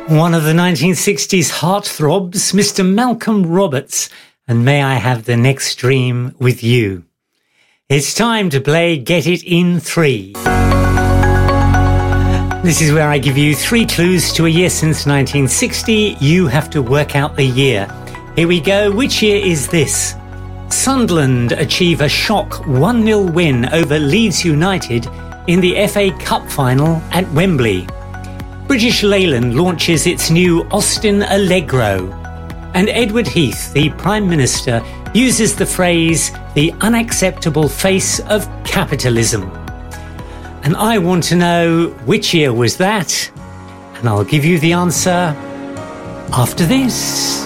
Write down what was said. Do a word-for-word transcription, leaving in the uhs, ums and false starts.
One of the nineteen sixties heartthrobs, Mister Malcolm Roberts, and May I Have the Next Dream with You. It's time to play Get It in Three. This is where I give you three clues to a year since nineteen sixty. You have to work out the year. Here we go. Which year is this? Sunderland achieve a shock one nil win over Leeds United in the F A Cup final at Wembley. British Leyland launches its new Austin Allegro. And Edward Heath, the Prime Minister, uses the phrase, the unacceptable face of capitalism. And I want to know which year was that, and I'll give you the answer after this.